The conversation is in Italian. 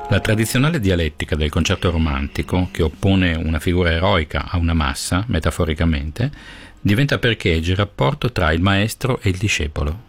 La tradizionale dialettica del concerto romantico, che oppone una figura eroica a una massa, metaforicamente, diventa per Cage il rapporto tra il maestro e il discepolo.